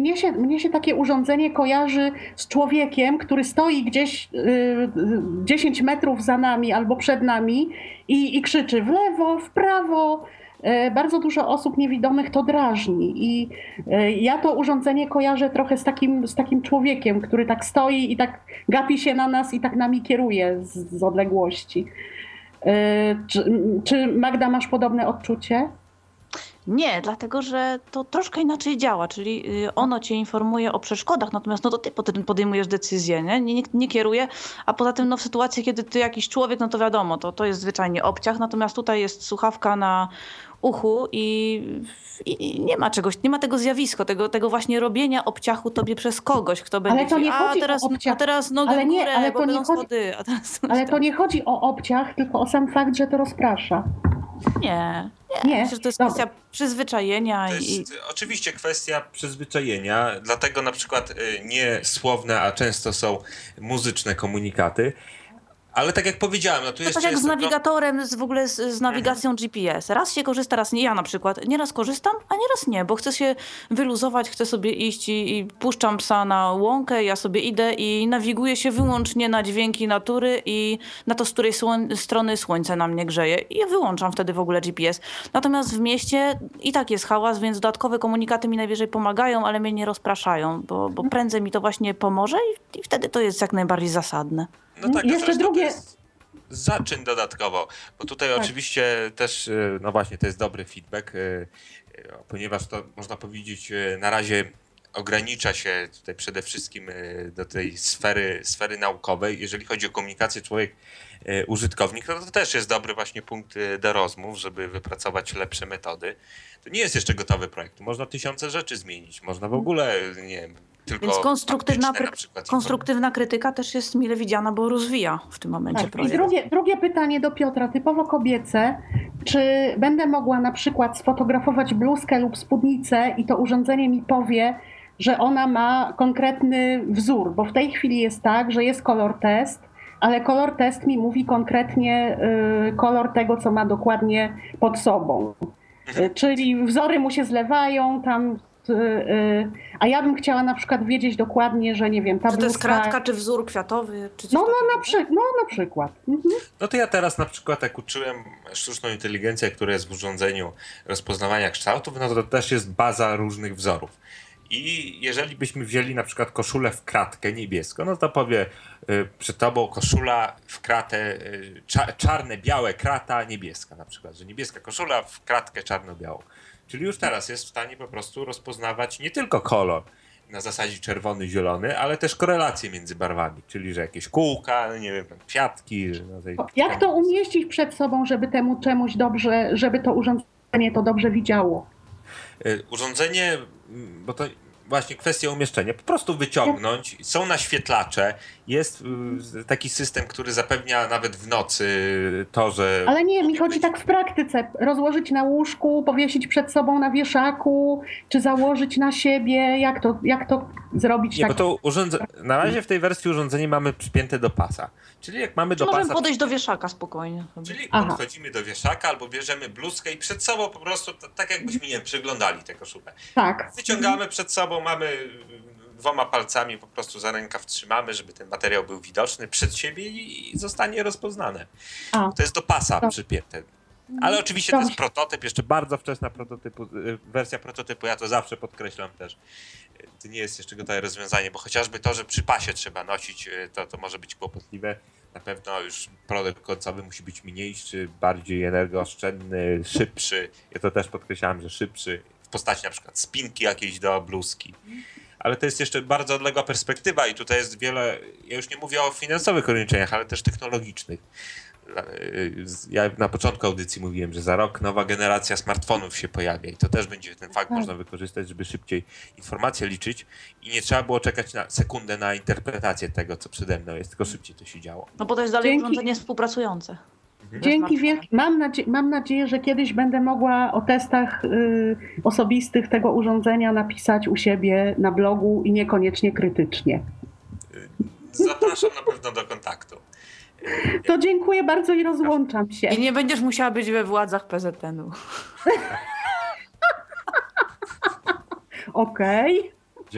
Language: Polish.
mnie się takie urządzenie kojarzy z człowiekiem, który stoi gdzieś 10 metrów za nami albo przed nami i krzyczy w lewo, w prawo. Bardzo dużo osób niewidomych to drażni i ja to urządzenie kojarzę trochę z takim człowiekiem, który tak stoi i tak gapi się na nas i tak nami kieruje z odległości. Czy Magda, masz podobne odczucie? Nie, dlatego że to troszkę inaczej działa, czyli ono cię informuje o przeszkodach, natomiast no to ty podejmujesz decyzję, nie? Nikt nie kieruje, a poza tym no w sytuacji, kiedy ty jakiś człowiek, no to wiadomo, to jest zwyczajnie obciach, natomiast tutaj jest słuchawka na uchu i nie ma czegoś, nie ma tego zjawiska, tego właśnie robienia obciachu tobie przez kogoś, kto będzie Ale to nie chodzi o obciach. A teraz nogę w górę, bo będą schody. Ale to nie chodzi o obciach, tylko o sam fakt, że to rozprasza. Nie. Myślę, że to jest kwestia przyzwyczajenia. To jest oczywiście kwestia przyzwyczajenia, dlatego na przykład nie słowne, a często są muzyczne komunikaty. Ale tak jak powiedziałem, no tu jest... Tak jak z nawigatorem, w ogóle z nawigacją GPS. Raz się korzysta, raz nie. Ja na przykład nieraz korzystam, a nieraz nie, bo chcę się wyluzować, chcę sobie iść i puszczam psa na łąkę, ja sobie idę i nawiguję się wyłącznie na dźwięki natury i na to, z której strony słońce na mnie grzeje. I ja wyłączam wtedy w ogóle GPS. Natomiast w mieście i tak jest hałas, więc dodatkowe komunikaty mi najwyżej pomagają, ale mnie nie rozpraszają, bo prędzej mi to właśnie pomoże i wtedy to jest jak najbardziej zasadne. No tak, jeszcze drugie... to jest zaczyn dodatkowo, bo tutaj oczywiście też, no właśnie, to jest dobry feedback, ponieważ to można powiedzieć na razie ogranicza się tutaj przede wszystkim do tej sfery naukowej. Jeżeli chodzi o komunikację człowiek-użytkownik, no to też jest dobry właśnie punkt do rozmów, żeby wypracować lepsze metody. To nie jest jeszcze gotowy projekt. Można tysiące rzeczy zmienić. Można w ogóle, nie wiem, tylko... Więc konstruktywna krytyka też jest mile widziana, bo rozwija w tym momencie projekt. I drugie pytanie do Piotra, typowo kobiece. Czy będę mogła na przykład sfotografować bluzkę lub spódnicę i to urządzenie mi powie, że ona ma konkretny wzór? Bo w tej chwili jest tak, że jest kolor test, ale kolor test mi mówi konkretnie kolor tego, co ma dokładnie pod sobą. Czyli wzory mu się zlewają tam, a ja bym chciała na przykład wiedzieć dokładnie, że nie wiem, ta bluzka... Czy to jest kratka, czy wzór kwiatowy, czy coś na przykład. Mhm. No to ja teraz na przykład jak uczyłem sztuczną inteligencję, która jest w urządzeniu rozpoznawania kształtów, no to też jest baza różnych wzorów. I jeżeli byśmy wzięli na przykład koszulę w kratkę niebieską, no to powie przed tobą koszula w kratę, czarne, białe, krata niebieska na przykład, że niebieska koszula w kratkę czarno-białą. Czyli już teraz jest w stanie po prostu rozpoznawać nie tylko kolor na zasadzie czerwony, zielony, ale też korelacje między barwami, czyli że jakieś kółka, nie wiem, kwiatki. Że na tej... Jak to umieścić przed sobą, żeby temu czemuś dobrze, żeby to urządzenie to dobrze widziało? Urządzenie, bo to właśnie kwestia umieszczenia, po prostu wyciągnąć, są naświetlacze, jest taki system, który zapewnia nawet w nocy to, że... Ale nie, mi chodzi tak w praktyce, rozłożyć na łóżku, powiesić przed sobą na wieszaku, czy założyć na siebie, jak to zrobić? Nie, tak? Bo to na razie w tej wersji urządzenie mamy przypięte do pasa, czyli jak mamy do pasa... Możemy podejść do wieszaka spokojnie. Czyli podchodzimy do wieszaka albo bierzemy bluzkę i przed sobą po prostu, tak jakbyśmy, nie wiem, przeglądali tę koszulę. Tak. Wyciągamy przed sobą, mamy dwoma palcami po prostu za rękaw trzymamy, żeby ten materiał był widoczny przed siebie i zostanie rozpoznane. To jest do pasa przypięte. Ale oczywiście to jest prototyp, jeszcze bardzo wczesna wersja prototypu, ja to zawsze podkreślam też. To nie jest jeszcze gotowe rozwiązanie, bo chociażby to, że przy pasie trzeba nosić, to może być kłopotliwe. Na pewno już produkt końcowy musi być mniejszy, bardziej energooszczędny, szybszy. Ja to też podkreślałem, że szybszy w postaci na przykład spinki jakiejś do bluzki. Ale to jest jeszcze bardzo odległa perspektywa i tutaj jest wiele, ja już nie mówię o finansowych ograniczeniach, ale też technologicznych. Ja na początku audycji mówiłem, że za rok nowa generacja smartfonów się pojawia i to też będzie ten fakt można wykorzystać, żeby szybciej informacje liczyć i nie trzeba było czekać na sekundę na interpretację tego, co przede mną jest, tylko szybciej to się działo. No bo to jest dalej urządzenie współpracujące. Dzięki wielkie. Mam nadzieję, że kiedyś będę mogła o testach osobistych tego urządzenia napisać u siebie na blogu i niekoniecznie krytycznie. Zapraszam na pewno do kontaktu. To dziękuję bardzo i rozłączam się. I nie będziesz musiała być we władzach PZN-u. Okej.